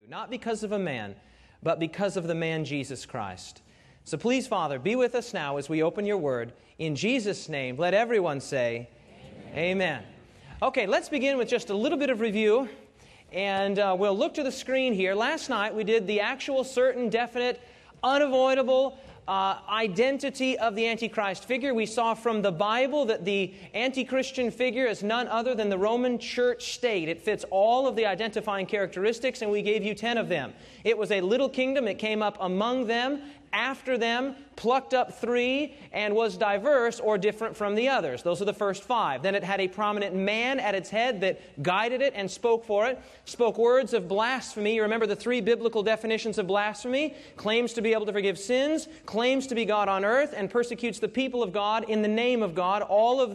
Not because of a man, but because of the man Jesus Christ. So please, Father, be with us now as we open your word. In Jesus' name, let everyone say, Amen. Okay, let's begin with just a little bit of review. And we'll look to the screen here. Last night we did the actual, certain, definite, unavoidable identity of the Antichrist figure. We saw from the Bible that the anti-Christian figure is none other than the Roman Church state. It fits all of the identifying characteristics, and we gave you 10 of them. It was a little kingdom. It came up among them, after them, plucked up 3, and was diverse or different from the others. Those are the first 5. Then it had a prominent man at its head that guided it and spoke for it, spoke words of blasphemy. You remember the 3 biblical definitions of blasphemy: claims to be able to forgive sins, claims to be God on earth, and persecutes the people of God in the name of God. All of